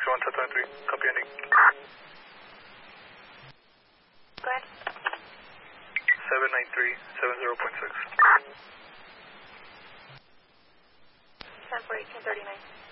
1, Delta 3, copy ending. Go ahead. 793, 70.6. 10 for 1839.